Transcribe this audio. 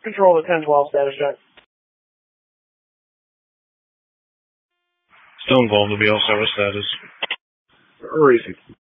Control the 1012 status check. Still involved with the L service status. Racing.